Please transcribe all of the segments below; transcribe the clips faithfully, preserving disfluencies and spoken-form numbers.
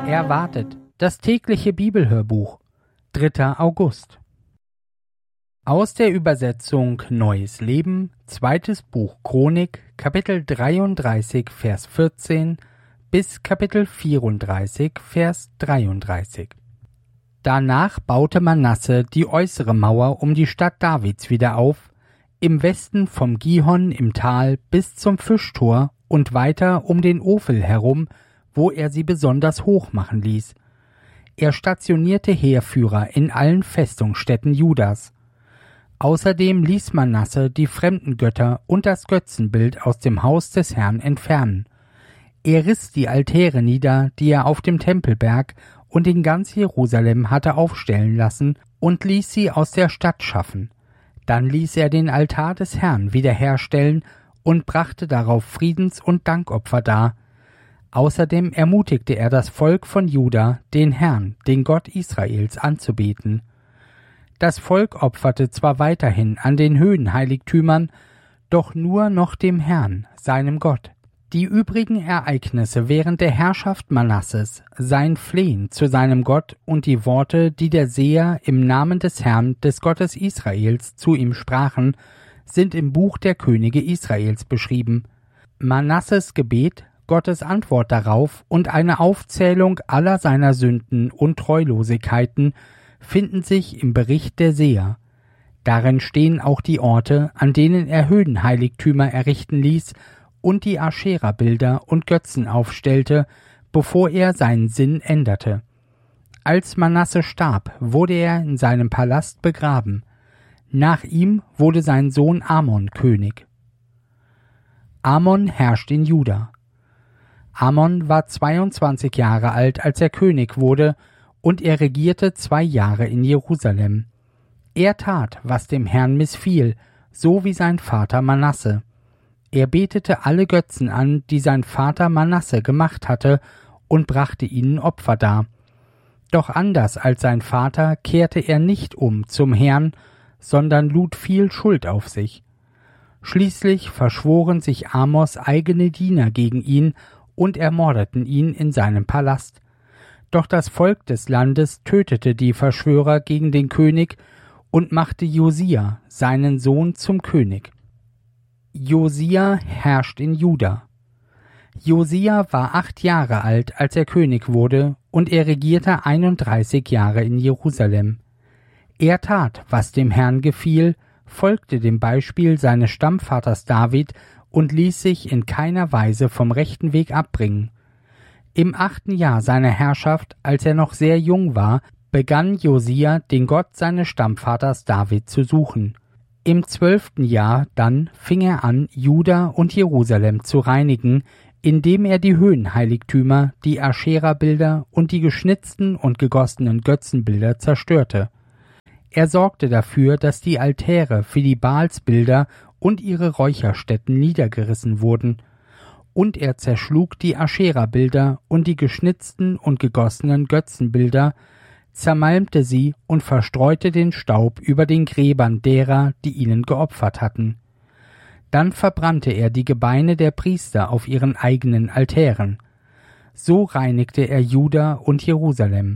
Erwartet, das tägliche Bibelhörbuch, dritter August. Aus der Übersetzung Neues Leben, zweites Buch Chronik, Kapitel dreiunddreißig, Vers vierzehn bis Kapitel vierunddreißig, Vers dreiunddreißig. Danach baute Manasse die äußere Mauer um die Stadt Davids wieder auf, im Westen vom Gihon im Tal bis zum Fischtor und weiter um den Ophel herum, wo er sie besonders hoch machen ließ. Er stationierte Heerführer in allen Festungsstädten Judas. Außerdem ließ Manasse die fremden Götter und das Götzenbild aus dem Haus des Herrn entfernen. Er riss die Altäre nieder, die er auf dem Tempelberg und in ganz Jerusalem hatte aufstellen lassen, und ließ sie aus der Stadt schaffen. Dann ließ er den Altar des Herrn wiederherstellen und brachte darauf Friedens- und Dankopfer dar. Außerdem ermutigte er das Volk von Juda, den Herrn, den Gott Israels, anzubeten. Das Volk opferte zwar weiterhin an den Höhenheiligtümern, doch nur noch dem Herrn, seinem Gott. Die übrigen Ereignisse während der Herrschaft Manasses, sein Flehen zu seinem Gott und die Worte, die der Seher im Namen des Herrn, des Gottes Israels, zu ihm sprachen, sind im Buch der Könige Israels beschrieben. Manasses Gebet, Gottes Antwort darauf und eine Aufzählung aller seiner Sünden und Treulosigkeiten finden sich im Bericht der Seher. Darin stehen auch die Orte, an denen er Höhenheiligtümer errichten ließ und die Aschera-Bilder und Götzen aufstellte, bevor er seinen Sinn änderte. Als Manasse starb, wurde er in seinem Palast begraben. Nach ihm wurde sein Sohn Amon König. Amon herrscht in Juda. Amon war zweiundzwanzig Jahre alt, als er König wurde, und er regierte zwei Jahre in Jerusalem. Er tat, was dem Herrn missfiel, so wie sein Vater Manasse. Er betete alle Götzen an, die sein Vater Manasse gemacht hatte, und brachte ihnen Opfer dar. Doch anders als sein Vater kehrte er nicht um zum Herrn, sondern lud viel Schuld auf sich. Schließlich verschworen sich Amos eigene Diener gegen ihn und ermordeten ihn in seinem Palast. Doch das Volk des Landes tötete die Verschwörer gegen den König und machte Josia, seinen Sohn, zum König. Josia herrscht in Juda. Josia war acht Jahre alt, als er König wurde, und er regierte einunddreißig Jahre in Jerusalem. Er tat, was dem Herrn gefiel, folgte dem Beispiel seines Stammvaters David und ließ sich in keiner Weise vom rechten Weg abbringen. Im achten Jahr seiner Herrschaft, als er noch sehr jung war, begann Josia, den Gott seines Stammvaters David zu suchen. Im zwölften Jahr dann fing er an, Juda und Jerusalem zu reinigen, indem er die Höhenheiligtümer, die Aschera-Bilder und die geschnitzten und gegossenen Götzenbilder zerstörte. Er sorgte dafür, dass die Altäre für die Baalsbilder und ihre Räucherstätten niedergerissen wurden, und er zerschlug die Aschera-Bilder und die geschnitzten und gegossenen Götzenbilder, zermalmte sie und verstreute den Staub über den Gräbern derer, die ihnen geopfert hatten. Dann verbrannte er die Gebeine der Priester auf ihren eigenen Altären. So reinigte er Juda und Jerusalem.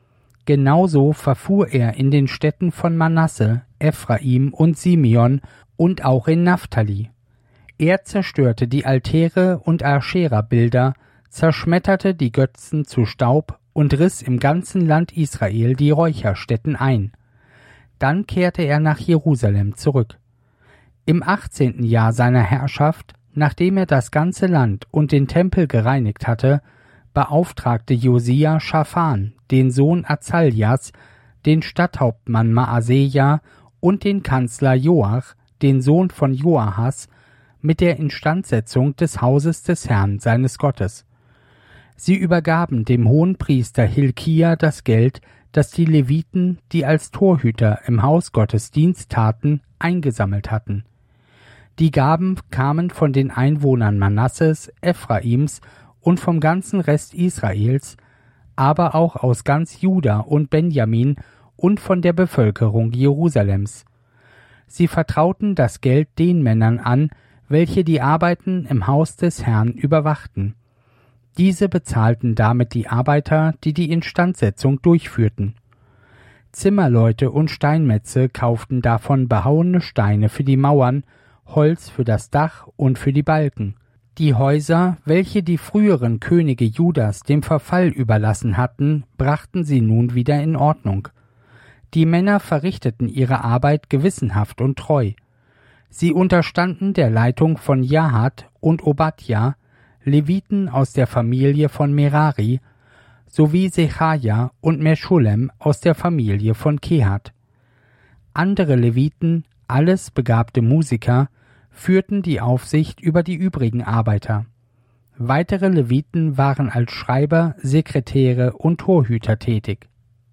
Genauso verfuhr er in den Städten von Manasse, Ephraim und Simeon und auch in Naphtali. Er zerstörte die Altäre und Aschera-Bilder, zerschmetterte die Götzen zu Staub und riss im ganzen Land Israel die Räucherstätten ein. Dann kehrte er nach Jerusalem zurück. Im achtzehnten Jahr seiner Herrschaft, nachdem er das ganze Land und den Tempel gereinigt hatte, beauftragte Josia Schaphan, den Sohn Azaljas, den Stadthauptmann Maaseja und den Kanzler Joach, den Sohn von Joahas, mit der Instandsetzung des Hauses des Herrn seines Gottes. Sie übergaben dem Hohenpriester Hilkia das Geld, das die Leviten, die als Torhüter im Haus Gottes Dienst taten, eingesammelt hatten. Die Gaben kamen von den Einwohnern Manasses, Ephraims und vom ganzen Rest Israels, aber auch aus ganz Juda und Benjamin und von der Bevölkerung Jerusalems. Sie vertrauten das Geld den Männern an, welche die Arbeiten im Haus des Herrn überwachten. Diese bezahlten damit die Arbeiter, die die Instandsetzung durchführten. Zimmerleute und Steinmetze kauften davon behauene Steine für die Mauern, Holz für das Dach und für die Balken. Die Häuser, welche die früheren Könige Judas dem Verfall überlassen hatten, brachten sie nun wieder in Ordnung. Die Männer verrichteten ihre Arbeit gewissenhaft und treu. Sie unterstanden der Leitung von Jahat und Obadja, Leviten aus der Familie von Merari, sowie Sechaja und Meschulem aus der Familie von Kehat. Andere Leviten, alles begabte Musiker, führten die Aufsicht über die übrigen Arbeiter. Weitere Leviten waren als Schreiber, Sekretäre und Torhüter tätig.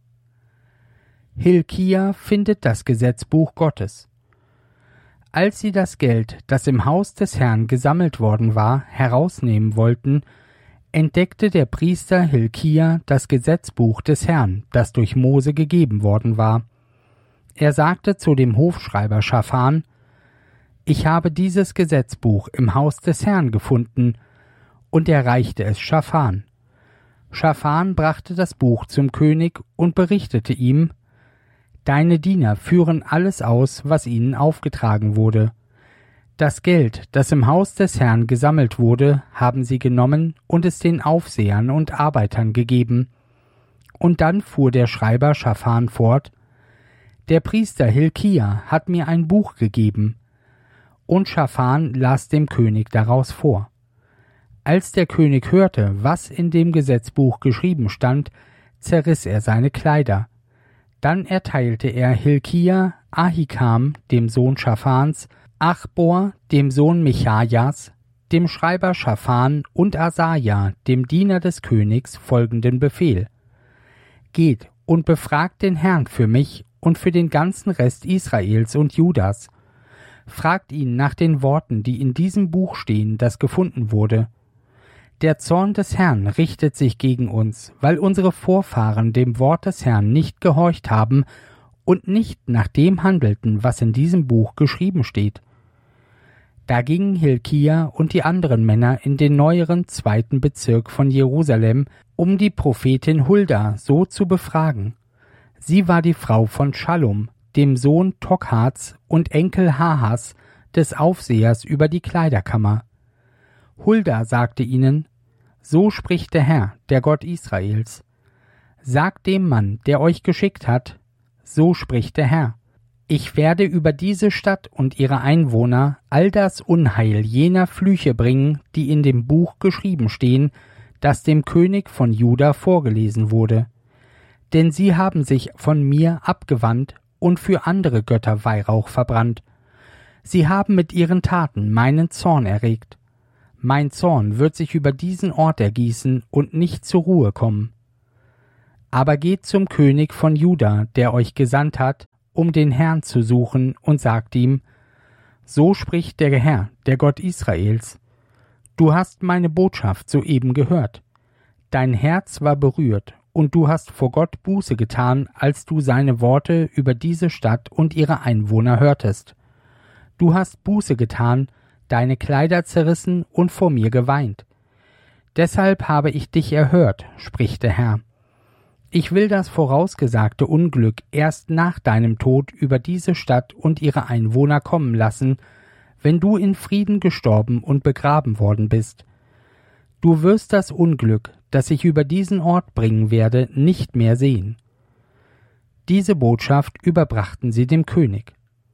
Hilkia findet das Gesetzbuch Gottes. Als sie das Geld, das im Haus des Herrn gesammelt worden war, herausnehmen wollten, entdeckte der Priester Hilkia das Gesetzbuch des Herrn, das durch Mose gegeben worden war. Er sagte zu dem Hofschreiber Schaphan: Ich habe dieses Gesetzbuch im Haus des Herrn gefunden, und er reichte es Schaphan. Schaphan brachte das Buch zum König und berichtete ihm: Deine Diener führen alles aus, was ihnen aufgetragen wurde. Das Geld, das im Haus des Herrn gesammelt wurde, haben sie genommen und es den Aufsehern und Arbeitern gegeben. Und dann fuhr der Schreiber Schaphan fort: Der Priester Hilkia hat mir ein Buch gegeben. Und Schaphan las dem König daraus vor. Als der König hörte, was in dem Gesetzbuch geschrieben stand, zerriss er seine Kleider. Dann erteilte er Hilkia, Ahikam, dem Sohn Schaphans, Achbor, dem Sohn Michajas, dem Schreiber Schaphan und Asaja, dem Diener des Königs, folgenden Befehl: Geht und befragt den Herrn für mich und für den ganzen Rest Israels und Judas. Fragt ihn nach den Worten, die in diesem Buch stehen, das gefunden wurde. Der Zorn des Herrn richtet sich gegen uns, weil unsere Vorfahren dem Wort des Herrn nicht gehorcht haben und nicht nach dem handelten, was in diesem Buch geschrieben steht. Da gingen Hilkia und die anderen Männer in den neueren zweiten Bezirk von Jerusalem, um die Prophetin Hulda so zu befragen. Sie war die Frau von Schallum, dem Sohn Tokhats und Enkel Hahas, des Aufsehers über die Kleiderkammer. Hulda sagte ihnen: So spricht der Herr, der Gott Israels. Sagt dem Mann, der euch geschickt hat: So spricht der Herr: Ich werde über diese Stadt und ihre Einwohner all das Unheil jener Flüche bringen, die in dem Buch geschrieben stehen, das dem König von Juda vorgelesen wurde. Denn sie haben sich von mir abgewandt und für andere Götter Weihrauch verbrannt. Sie haben mit ihren Taten meinen Zorn erregt. Mein Zorn wird sich über diesen Ort ergießen und nicht zur Ruhe kommen. Aber geht zum König von Juda, der euch gesandt hat, um den Herrn zu suchen, und sagt ihm: So spricht der Herr, der Gott Israels: Du hast meine Botschaft soeben gehört. Dein Herz war berührt, und du hast vor Gott Buße getan, als du seine Worte über diese Stadt und ihre Einwohner hörtest. Du hast Buße getan, deine Kleider zerrissen und vor mir geweint. Deshalb habe ich dich erhört, spricht der Herr. Ich will das vorausgesagte Unglück erst nach deinem Tod über diese Stadt und ihre Einwohner kommen lassen, wenn du in Frieden gestorben und begraben worden bist. Du wirst das Unglück, das ich über diesen Ort bringen werde, nicht mehr sehen. Diese Botschaft überbrachten sie dem König.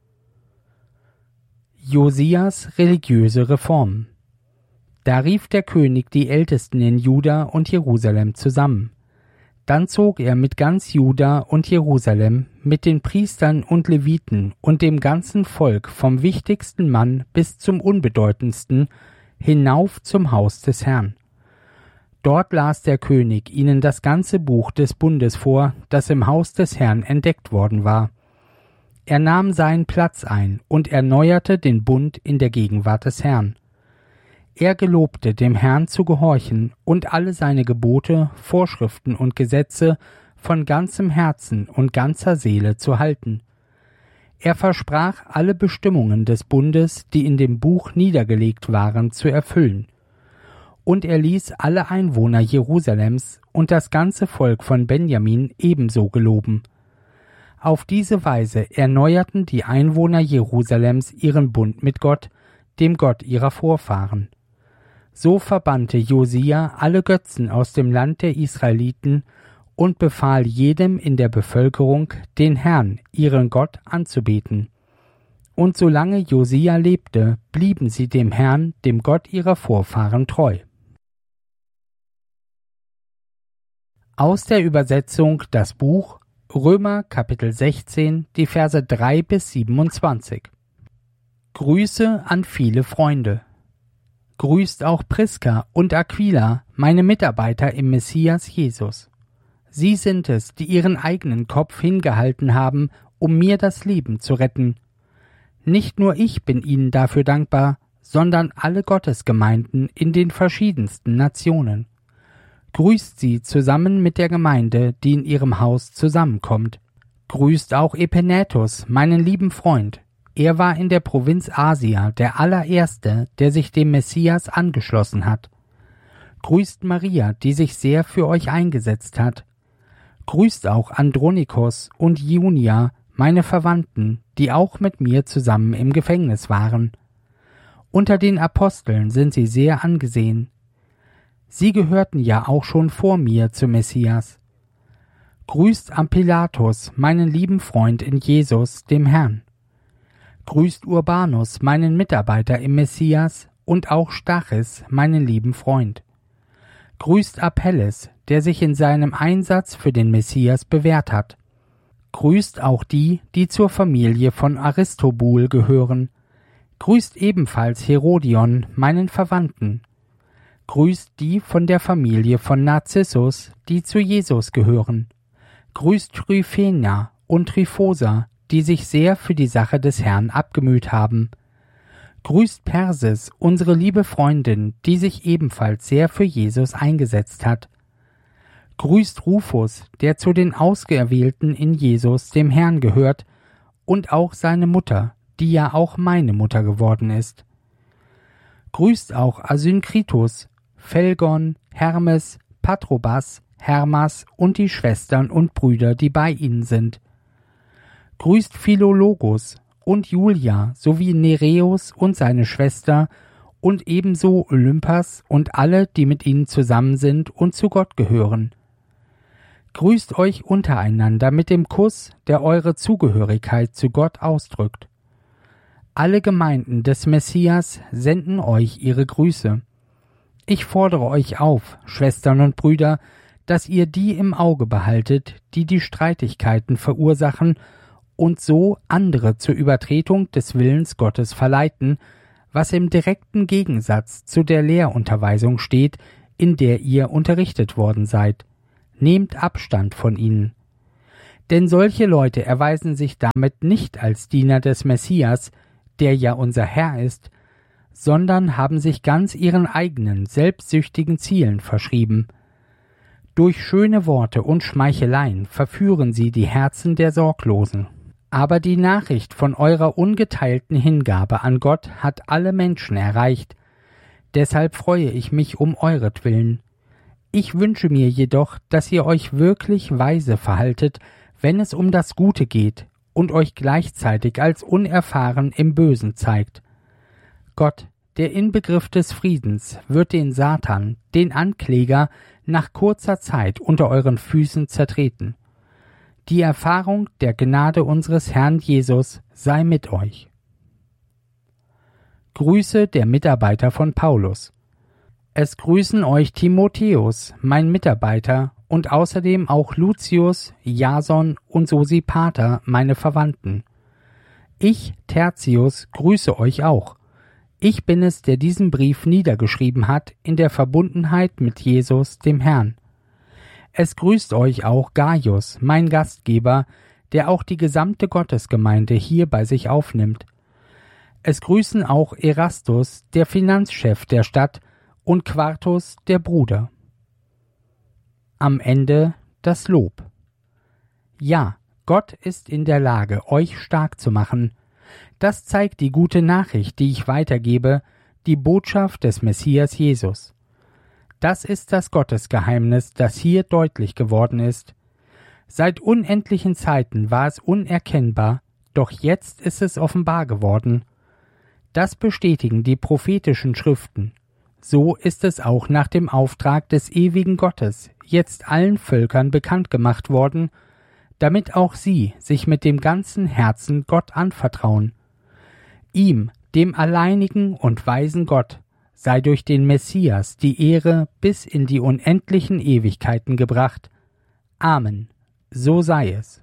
Josias religiöse Reformen. Da rief der König die Ältesten in Juda und Jerusalem zusammen. Dann zog er mit ganz Juda und Jerusalem, mit den Priestern und Leviten und dem ganzen Volk vom wichtigsten Mann bis zum unbedeutendsten, hinauf zum Haus des Herrn. Dort las der König ihnen das ganze Buch des Bundes vor, das im Haus des Herrn entdeckt worden war. Er nahm seinen Platz ein und erneuerte den Bund in der Gegenwart des Herrn. Er gelobte, dem Herrn zu gehorchen und alle seine Gebote, Vorschriften und Gesetze von ganzem Herzen und ganzer Seele zu halten. Er versprach, alle Bestimmungen des Bundes, die in dem Buch niedergelegt waren, zu erfüllen. Und er ließ alle Einwohner Jerusalems und das ganze Volk von Benjamin ebenso geloben. Auf diese Weise erneuerten die Einwohner Jerusalems ihren Bund mit Gott, dem Gott ihrer Vorfahren. So verbannte Josia alle Götzen aus dem Land der Israeliten und befahl jedem in der Bevölkerung, den Herrn, ihren Gott, anzubeten. Und solange Josia lebte, blieben sie dem Herrn, dem Gott ihrer Vorfahren, treu. Aus der Übersetzung das Buch Römer Kapitel sechzehn, die Verse drei bis siebenundzwanzig. Grüße an viele Freunde. Grüßt auch Priska und Aquila, meine Mitarbeiter im Messias Jesus. Sie sind es, die ihren eigenen Kopf hingehalten haben, um mir das Leben zu retten. Nicht nur ich bin ihnen dafür dankbar, sondern alle Gottesgemeinden in den verschiedensten Nationen. Grüßt sie zusammen mit der Gemeinde, die in ihrem Haus zusammenkommt. Grüßt auch Epenetus, meinen lieben Freund. Er war in der Provinz Asia der allererste, der sich dem Messias angeschlossen hat. Grüßt Maria, die sich sehr für euch eingesetzt hat. Grüßt auch Andronikos und Junia, meine Verwandten, die auch mit mir zusammen im Gefängnis waren. Unter den Aposteln sind sie sehr angesehen. Sie gehörten ja auch schon vor mir zum Messias. Grüßt Ampilatus, meinen lieben Freund in Jesus, dem Herrn. Grüßt Urbanus, meinen Mitarbeiter im Messias, und auch Stachys, meinen lieben Freund. Grüßt Apelles, der sich in seinem Einsatz für den Messias bewährt hat. Grüßt auch die, die zur Familie von Aristobul gehören. Grüßt ebenfalls Herodion, meinen Verwandten. Grüßt die von der Familie von Narzissus, die zu Jesus gehören. Grüßt Tryphena und Tryphosa, die sich sehr für die Sache des Herrn abgemüht haben. Grüßt Persis, unsere liebe Freundin, die sich ebenfalls sehr für Jesus eingesetzt hat. Grüßt Rufus, der zu den Ausgewählten in Jesus, dem Herrn, gehört, und auch seine Mutter, die ja auch meine Mutter geworden ist. Grüßt auch Asynkritus, Phelgon, Hermes, Patrobas, Hermas und die Schwestern und Brüder, die bei ihnen sind. Grüßt Philologus und Julia sowie Nereus und seine Schwester und ebenso Olympas und alle, die mit ihnen zusammen sind und zu Gott gehören. Grüßt euch untereinander mit dem Kuss, der eure Zugehörigkeit zu Gott ausdrückt. Alle Gemeinden des Messias senden euch ihre Grüße. Ich fordere euch auf, Schwestern und Brüder, dass ihr die im Auge behaltet, die die Streitigkeiten verursachen und so andere zur Übertretung des Willens Gottes verleiten, was im direkten Gegensatz zu der Lehrunterweisung steht, in der ihr unterrichtet worden seid. Nehmt Abstand von ihnen. Denn solche Leute erweisen sich damit nicht als Diener des Messias, der ja unser Herr ist, sondern haben sich ganz ihren eigenen, selbstsüchtigen Zielen verschrieben. Durch schöne Worte und Schmeicheleien verführen sie die Herzen der Sorglosen. Aber die Nachricht von eurer ungeteilten Hingabe an Gott hat alle Menschen erreicht. Deshalb freue ich mich um euretwillen. Ich wünsche mir jedoch, dass ihr euch wirklich weise verhaltet, wenn es um das Gute geht, und euch gleichzeitig als unerfahren im Bösen zeigt. Gott, der Inbegriff des Friedens, wird den Satan, den Ankläger, nach kurzer Zeit unter euren Füßen zertreten. Die Erfahrung der Gnade unseres Herrn Jesus sei mit euch. Grüße der Mitarbeiter von Paulus. Es grüßen euch Timotheus, mein Mitarbeiter, und außerdem auch Lucius, Jason und Sosipater, meine Verwandten. Ich, Tertius, grüße euch auch. Ich bin es, der diesen Brief niedergeschrieben hat, in der Verbundenheit mit Jesus, dem Herrn. Es grüßt euch auch Gaius, mein Gastgeber, der auch die gesamte Gottesgemeinde hier bei sich aufnimmt. Es grüßen auch Erastus, der Finanzchef der Stadt, und Quartus, der Bruder. Am Ende das Lob. Ja, Gott ist in der Lage, euch stark zu machen. Das zeigt die gute Nachricht, die ich weitergebe, die Botschaft des Messias Jesus. Das ist das Gottesgeheimnis, das hier deutlich geworden ist. Seit unendlichen Zeiten war es unerkennbar, doch jetzt ist es offenbar geworden. Das bestätigen die prophetischen Schriften. So ist es auch nach dem Auftrag des ewigen Gottes jetzt allen Völkern bekannt gemacht worden, damit auch sie sich mit dem ganzen Herzen Gott anvertrauen. Ihm, dem alleinigen und weisen Gott, sei durch den Messias die Ehre bis in die unendlichen Ewigkeiten gebracht. Amen. So sei es.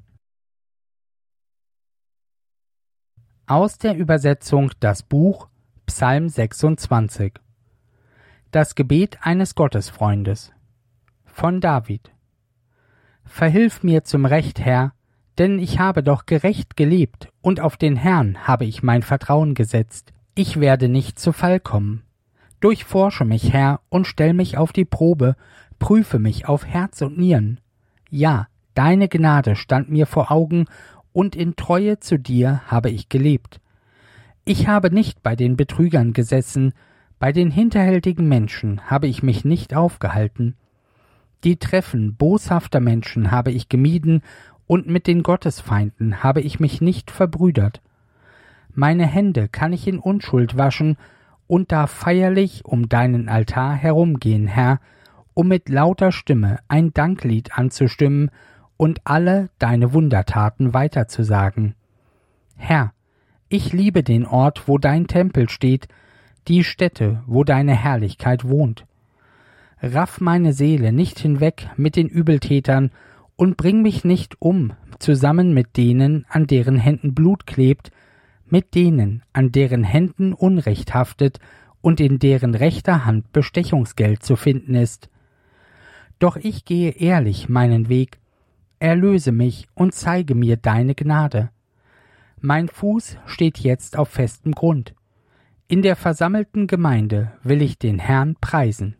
Aus der Übersetzung das Buch Psalm sechsundzwanzig. Das Gebet eines Gottesfreundes von David. Verhilf mir zum Recht, Herr, denn ich habe doch gerecht gelebt, und auf den Herrn habe ich mein Vertrauen gesetzt. Ich werde nicht zu Fall kommen. Durchforsche mich, Herr, und stell mich auf die Probe, prüfe mich auf Herz und Nieren. Ja, deine Gnade stand mir vor Augen, und in Treue zu dir habe ich gelebt. Ich habe nicht bei den Betrügern gesessen, bei den hinterhältigen Menschen habe ich mich nicht aufgehalten. Die Treffen boshafter Menschen habe ich gemieden, und mit den Gottesfeinden habe ich mich nicht verbrüdert. Meine Hände kann ich in Unschuld waschen und darf feierlich um deinen Altar herumgehen, Herr, um mit lauter Stimme ein Danklied anzustimmen und alle deine Wundertaten weiterzusagen. Herr, ich liebe den Ort, wo dein Tempel steht, die Stätte, wo deine Herrlichkeit wohnt. Raff meine Seele nicht hinweg mit den Übeltätern und bring mich nicht um, zusammen mit denen, an deren Händen Blut klebt, mit denen, an deren Händen Unrecht haftet und in deren rechter Hand Bestechungsgeld zu finden ist. Doch ich gehe ehrlich meinen Weg, erlöse mich und zeige mir deine Gnade. Mein Fuß steht jetzt auf festem Grund. In der versammelten Gemeinde will ich den Herrn preisen.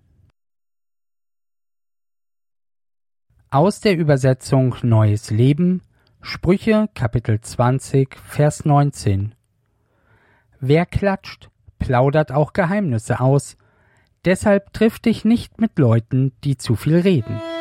Aus der Übersetzung Neues Leben, Sprüche Kapitel zwanzig, Vers neunzehn. Wer klatscht, plaudert auch Geheimnisse aus, deshalb triff dich nicht mit Leuten, die zu viel reden.